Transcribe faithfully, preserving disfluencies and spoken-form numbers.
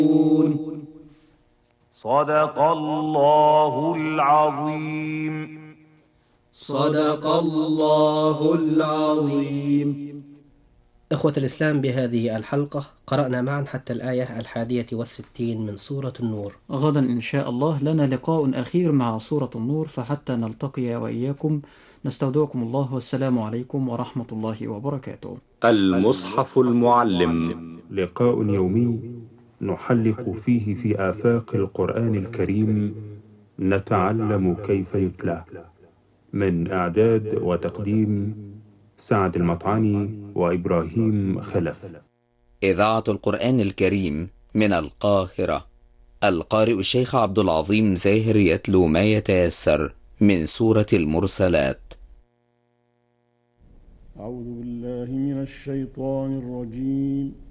صدق الله العظيم. صدق الله العظيم. إخوة الإسلام، بهذه الحلقة قرأنا معا حتى الآية الحادية والستين من سورة النور. غدا إن شاء الله لنا لقاء أخير مع سورة النور، فحتى نلتقي وإياكم نستودعكم الله، والسلام عليكم ورحمة الله وبركاته. المصحف المعلم، لقاء يومي نحلق فيه في آفاق القرآن الكريم، نتعلم كيف يتلى. من إعداد وتقديم سعد المطعني وإبراهيم خلف. إذاعة القرآن الكريم من القاهرة. القارئ الشيخ عبد العظيم زاهر يتلو ما يتيسر من سورة المرسلات. أعوذ بالله من الشيطان الرجيم.